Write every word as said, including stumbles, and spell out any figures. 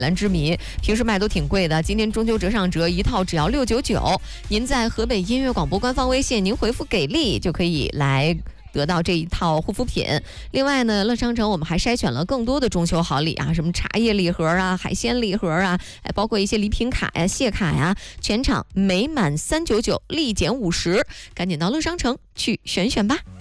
兰之谜，平时卖都挺贵的，今天中秋折上折，一套只要六九九。您在河北音乐广播官方微信，您回复给力就可以来得到这一套护肤品。另外呢，乐商城我们还筛选了更多的中秋好礼啊，什么茶叶礼盒啊、海鲜礼盒啊，哎，包括一些礼品卡呀、谢卡呀，全场每满三九九立减五十，赶紧到乐商城去选选吧。